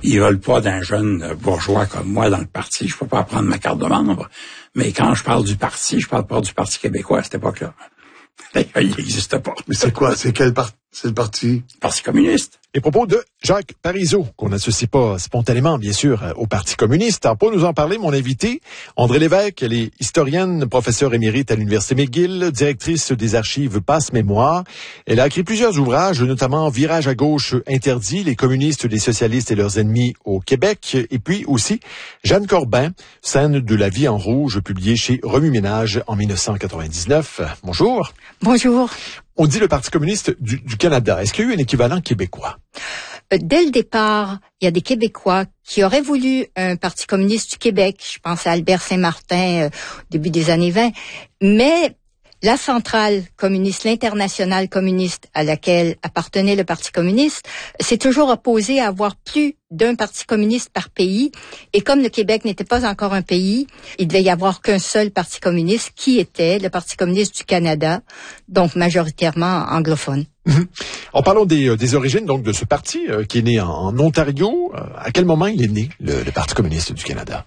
ils veulent pas d'un jeune bourgeois comme moi dans le parti. Je peux pas prendre ma carte de membre. Mais quand je parle du parti, je parle pas du Parti québécois à cette époque-là. Il n'existe pas. Mais c'est quoi? C'est quel parti? C'est le Parti communiste. Les propos de Jacques Parizeau, qu'on n'associe pas spontanément, bien sûr, au Parti communiste. Pour nous en parler, mon invité, André Lévesque, elle est historienne, professeure émérite à l'Université McGill, directrice des archives Passe-Mémoire. Elle a écrit plusieurs ouvrages, notamment Virage à gauche interdit, les communistes, les socialistes et leurs ennemis au Québec. Et puis aussi, Jeanne Corbin, Scène de la vie en rouge, publié chez Remue-Ménage en 1999. Bonjour. Bonjour. On dit le Parti communiste du Canada. Est-ce qu'il y a eu un équivalent québécois? Dès le départ, il y a des Québécois qui auraient voulu un Parti communiste du Québec. Je pense à Albert Saint-Martin au début des années 20. Mais la centrale communiste, l'internationale communiste à laquelle appartenait le Parti communiste, s'est toujours opposée à avoir plus d'un parti communiste par pays. Et comme le Québec n'était pas encore un pays, il devait y avoir qu'un seul parti communiste qui était le Parti communiste du Canada, donc majoritairement anglophone. En parlant des origines donc de ce parti qui est né en Ontario, à quel moment il est né, le Parti communiste du Canada?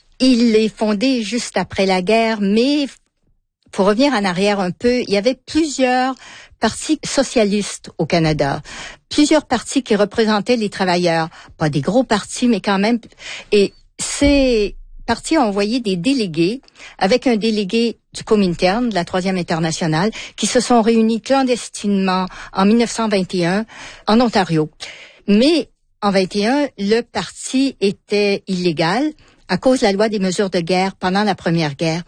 Il est fondé juste après la guerre, mais pour revenir en arrière un peu, il y avait plusieurs partis socialistes au Canada, plusieurs partis qui représentaient les travailleurs, pas des gros partis, mais quand même. Et ces partis ont envoyé des délégués, avec un délégué du Comintern, de la Troisième Internationale, qui se sont réunis clandestinement en 1921 en Ontario. Mais en 21, le parti était illégal à cause de la loi des mesures de guerre pendant la Première Guerre.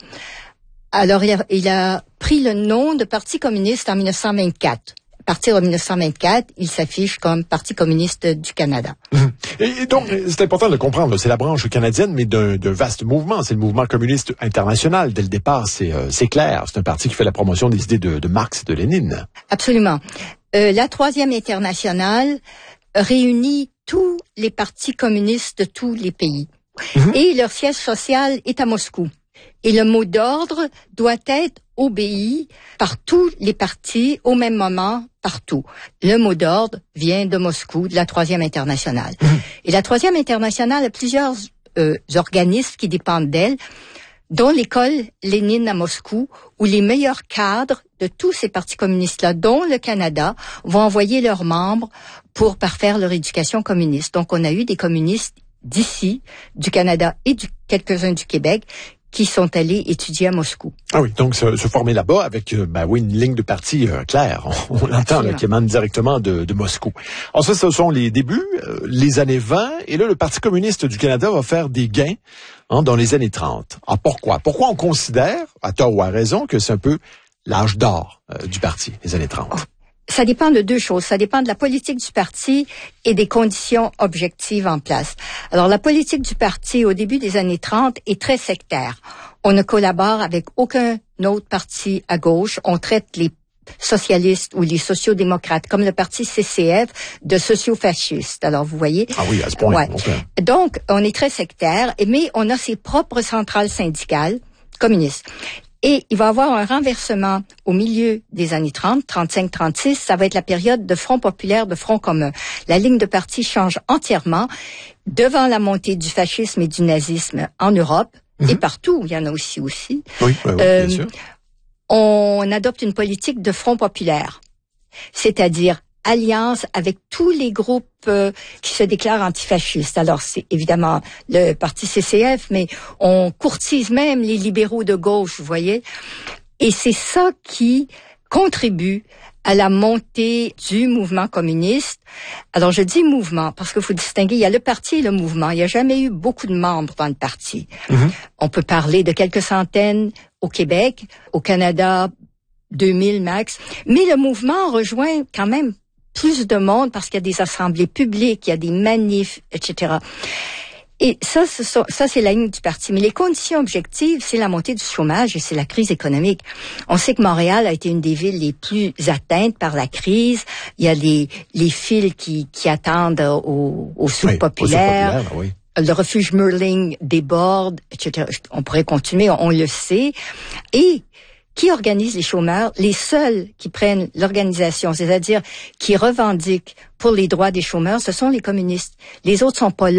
Alors, il a pris le nom de Parti communiste en 1924. À partir de 1924, il s'affiche comme Parti communiste du Canada. Et donc, c'est important de le comprendre, c'est la branche canadienne, mais d'un vaste mouvement. C'est le mouvement communiste international. Dès le départ, c'est clair. C'est un parti qui fait la promotion des idées de Marx et de Lénine. Absolument. La Troisième Internationale réunit tous les partis communistes de tous les pays. Et leur siège social est à Moscou. Et le mot d'ordre doit être obéi par tous les partis au même moment, partout. Le mot d'ordre vient de Moscou, de la Troisième Internationale. Et la Troisième Internationale a plusieurs organismes qui dépendent d'elle, dont l'école Lénine à Moscou, où les meilleurs cadres de tous ces partis communistes-là, dont le Canada, vont envoyer leurs membres pour parfaire leur éducation communiste. Donc, on a eu des communistes d'ici, du Canada et quelques-uns du Québec, qui sont allés étudier à Moscou. Ah oui, donc se former là-bas avec une ligne de parti claire. On l'entend là, qui émane directement de Moscou. Ensuite, ce sont les débuts, les années 20, et là, le Parti communiste du Canada va faire des gains dans les années 30. Ah, pourquoi? Pourquoi on considère, à tort ou à raison, que c'est un peu l'âge d'or du parti, les années 30? Ça dépend de deux choses. Ça dépend de la politique du parti et des conditions objectives en place. Alors, la politique du parti au début des années 30 est très sectaire. On ne collabore avec aucun autre parti à gauche. On traite les socialistes ou les sociodémocrates, comme le parti CCF, de sociofascistes. Alors, vous voyez. Ah oui, à ce point. Ouais. Okay. Donc, on est très sectaire, mais on a ses propres centrales syndicales communistes. Et il va y avoir un renversement au milieu des années 30, 35-36. Ça va être la période de Front populaire, de Front commun. La ligne de parti change entièrement devant la montée du fascisme et du nazisme en Europe et partout. Il y en a aussi. Oui, bien sûr. On adopte une politique de Front populaire, c'est-à-dire alliance avec tous les groupes qui se déclarent antifascistes. Alors, c'est évidemment le parti CCF, mais on courtise même les libéraux de gauche, vous voyez. Et c'est ça qui contribue à la montée du mouvement communiste. Alors, je dis mouvement parce qu'il faut distinguer, il y a le parti et le mouvement. Il n'y a jamais eu beaucoup de membres dans le parti. On peut parler de quelques centaines au Québec, au Canada, 2000 max. Mais le mouvement rejoint quand même plus de monde parce qu'il y a des assemblées publiques, il y a des manifs, etc. Et ça c'est la ligne du parti. Mais les conditions objectives, c'est la montée du chômage et c'est la crise économique. On sait que Montréal a été une des villes les plus atteintes par la crise. Il y a les files qui attendent aux soupes populaires. Oui. Le refuge Merling déborde, etc. On pourrait continuer, on le sait. Et qui organise les chômeurs? Les seuls qui prennent l'organisation, c'est-à-dire qui revendiquent pour les droits des chômeurs, ce sont les communistes. Les autres sont pas là.